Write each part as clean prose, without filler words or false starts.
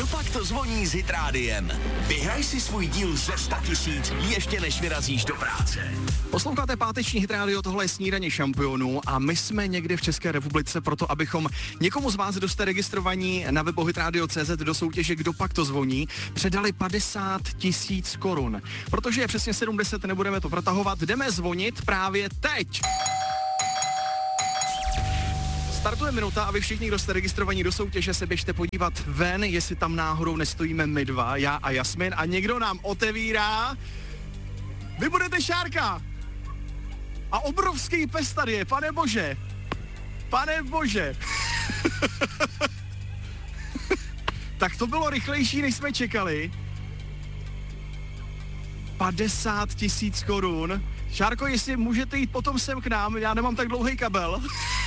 Kdopak to zvoní s Hit Rádiem. Vyhraj si svůj díl ze 100 000 ještě než vyrazíš do práce. Posloucháte páteční Hit Radio, tohle je Snídaně šampionů a my jsme někde v České republice proto, abychom někomu z vás, kdo jste registrovaní na webu hitradio.cz do soutěže Kdopak to zvoní, předali 50 000 korun. Protože je přesně 7:10, nebudeme to protahovat, jdeme zvonit právě teď. Startuje minuta a vy všichni, kdo jste registrovaní do soutěže, se běžte podívat ven, jestli tam náhodou nestojíme my dva, já a Jasmin, a někdo nám otevírá. Vy budete Šárka! A obrovský pes tady je, pane bože! Pane bože! Tak to bylo rychlejší, než jsme čekali. 50 000 korun. Šárko, jestli můžete jít potom sem k nám, já nemám tak dlouhý kabel.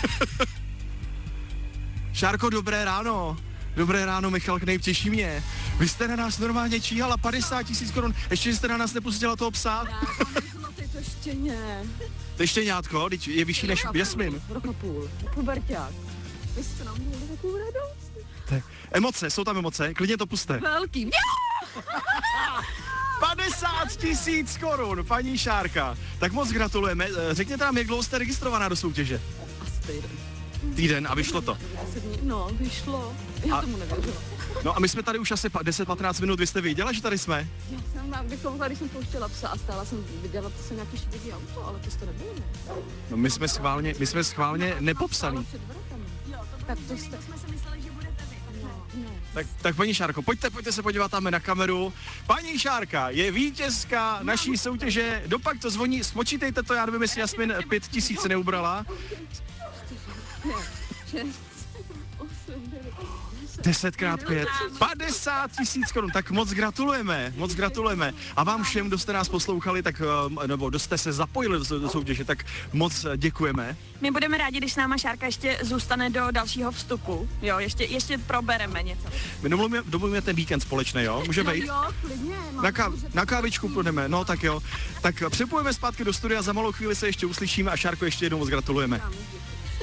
Šárko, dobré ráno. Dobré ráno, Michal Knejp, těší mě. Vy jste na nás normálně číhala 50 000 korun, ještě jste na nás nepustila toho psa. To štěně. To je štěňátko, je vyšší než Jasmin. Rok a půl, puberťák. Vy jste nám měli takovou radost. Emoce, jsou tam emoce, klidně to puste. Velký. 50 000 korun, paní Šárka. Tak moc gratulujeme. Řekněte nám, jak dlouho jste registrovaná do soutěže? Asi týden. Týden a vyšlo to. No, vyšlo. Já tomu nevěřila. No a my jsme tady už asi 10-15 minut, vy jste věděla, že tady jsme? Já jsem vám vykoukla, když jsem pouštěla psa a stála jsem, viděla jsem nějaký šedivý auto, ale to jste nebyli, ne? No my jsme schválně nepopsaný. Tak to jste. Jsme si mysleli, že budete vy. No. Tak paní Šárko, pojďte se podívat tam na kameru. Paní Šárka je vítězka naší soutěže, Kdopak to zvoní, spočítejte to, já nevím, jestli Jasmin 5 000 neubrala. 10x5, 50 000 korun, tak moc gratulujeme. A vám všem, kdo jste nás poslouchali, tak, nebo kdo jste se zapojili do soutěže, tak moc děkujeme. My budeme rádi, když s náma Šárka ještě zůstane do dalšího vstupu, jo, ještě probereme něco. My domluvíme ten víkend společně, jo, můžeme jít? Jo, klidně. Na kávičku půjdeme, no tak jo. Tak připojíme zpátky do studia, za malou chvíli se ještě uslyšíme a Šárko ještě jednou moc gratulujeme.